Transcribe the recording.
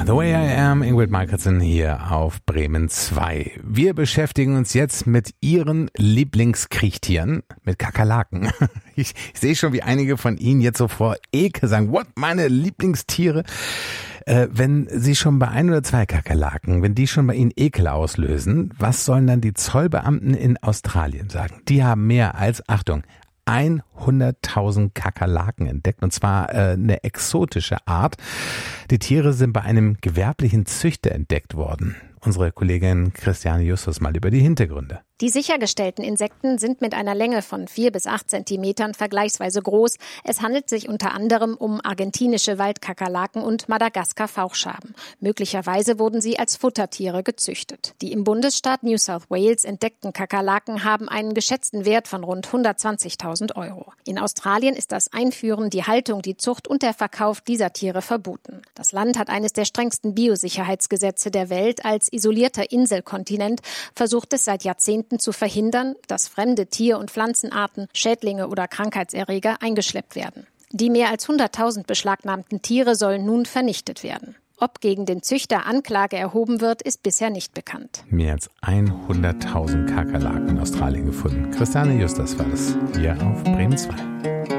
The Way I Am, Ingrid Michaelson hier auf Bremen 2. Wir beschäftigen uns jetzt mit Ihren Lieblingskriechtieren, mit Kakerlaken. Ich sehe schon, wie einige von Ihnen jetzt so vor Ekel sagen, what, meine Lieblingstiere? Wenn Sie schon bei 1 oder 2 Kakerlaken, wenn die schon bei Ihnen Ekel auslösen, was sollen dann die Zollbeamten in Australien sagen? Die haben mehr als, Achtung, 100.000 Kakerlaken entdeckt, und zwar eine exotische Art. Die Tiere sind bei einem gewerblichen Züchter entdeckt worden. Unsere Kollegin Christiane Justus mal über die Hintergründe. Die sichergestellten Insekten sind mit einer Länge von 4 bis 8 Zentimetern vergleichsweise groß. Es handelt sich unter anderem um argentinische Waldkakerlaken und Madagaskar-Fauchschaben. Möglicherweise wurden sie als Futtertiere gezüchtet. Die im Bundesstaat New South Wales entdeckten Kakerlaken haben einen geschätzten Wert von rund 120.000 €. In Australien ist das Einführen, die Haltung, die Zucht und der Verkauf dieser Tiere verboten. Das Land hat eines der strengsten Biosicherheitsgesetze der Welt. Als isolierter Inselkontinent versucht es seit Jahrzehnten zu verhindern, dass fremde Tier- und Pflanzenarten, Schädlinge oder Krankheitserreger eingeschleppt werden. Die mehr als 100.000 beschlagnahmten Tiere sollen nun vernichtet werden. Ob gegen den Züchter Anklage erhoben wird, ist bisher nicht bekannt. Mehr als 100.000 Kakerlaken in Australien gefunden. Christiane Justus war das hier auf Bremen 2.